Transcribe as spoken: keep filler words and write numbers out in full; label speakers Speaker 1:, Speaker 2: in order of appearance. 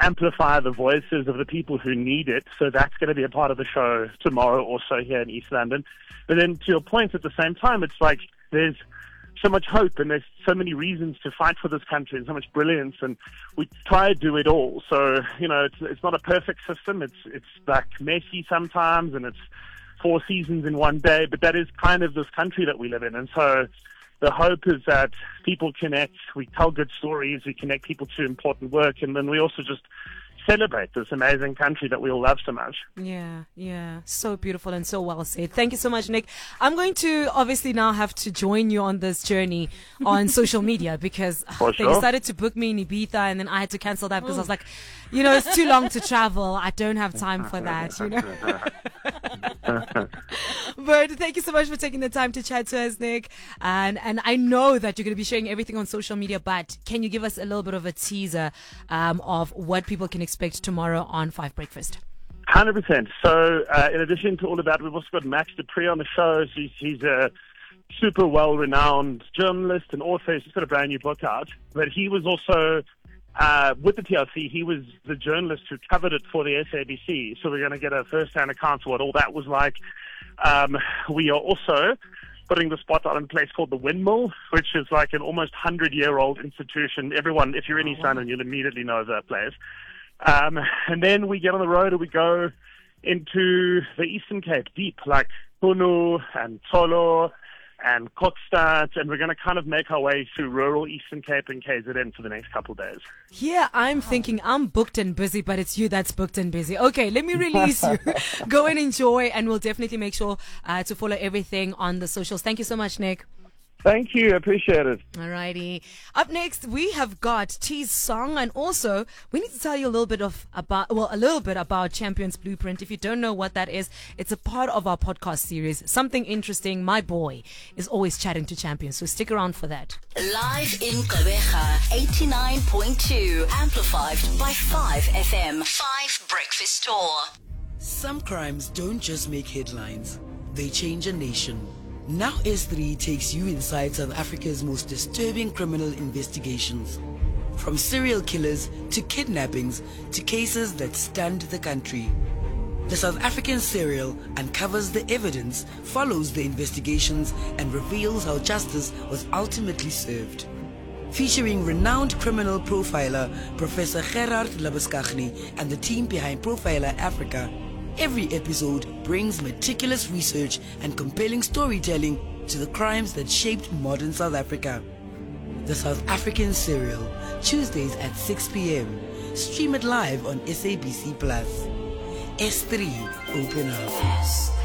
Speaker 1: amplify the voices of the people who need it. So that's going to be a part of the show tomorrow also here in East London. But then to your point, at the same time, it's like there's so much hope and there's so many reasons to fight for this country and so much brilliance, and we try to do it all. So, you know, it's it's not a perfect system. It's it's like messy sometimes, and it's four seasons in one day, but that is kind of this country that we live in. And so the hope is that people connect, we tell good stories, we connect people to important work, and then we also just celebrate this amazing country that we all love so much.
Speaker 2: Yeah, yeah. So beautiful and so well said. Thank you so much, Nick. I'm going to obviously now have to join you on this journey on social media because
Speaker 1: For
Speaker 2: they
Speaker 1: sure.
Speaker 2: decided to book me in Ibiza and then I had to cancel that because I was like, you know, it's too long to travel. I don't have time for that, you know. But thank you so much for taking the time to chat to us, Nick. And and I know that you're going to be sharing everything on social media, but can you give us a little bit of a teaser um, of what people can expect tomorrow on Five Breakfast?
Speaker 1: one hundred percent. So uh, in addition to all of that, we've also got Max Dupree on the show. He's, he's a super well-renowned journalist and author. He's just got a brand new book out. But he was also, uh, with the T L C, he was the journalist who covered it for the S A B C. So we're going to get a first-hand account of what all that was like. Um, we are also putting the spotlight on a place called the Windmill, which is like an almost hundred-year-old institution. Everyone, if you're in East London, you'll immediately know that place. Um, and then we get on the road and we go into the Eastern Cape, deep, like Punu and Tolo and Kokstad, and we're going to kind of make our way through rural Eastern Cape and K Z N for the next couple of days.
Speaker 2: Yeah, I'm thinking I'm booked and busy, but it's you that's booked and busy. Okay, let me release you. Go and enjoy, and we'll definitely make sure uh, to follow everything on the socials. Thank you so much, Nick.
Speaker 1: Thank you. Appreciate it.
Speaker 2: Alrighty. Up next, we have got T's song, and also we need to tell you a little bit of about, well, a little bit about Champions Blueprint. If you don't know what that is, it's a part of our podcast series. Something interesting. My boy is always chatting to champions, so stick around for that.
Speaker 3: Live in Gqeberha, eighty-nine point two, amplified by five F M. Five Breakfast Tour.
Speaker 4: Some crimes don't just make headlines, they change a nation. Now S three takes you inside South Africa's most disturbing criminal investigations. From serial killers to kidnappings to cases that stunned the country. The South African serial uncovers the evidence, follows the investigations, and reveals how justice was ultimately served. Featuring renowned criminal profiler Professor Gerard Labuschagne and the team behind Profiler Africa, every episode brings meticulous research and compelling storytelling to the crimes that shaped modern South Africa. The South African Serial, Tuesdays at six p.m. Stream it live on S A B C Plus. S three, open up.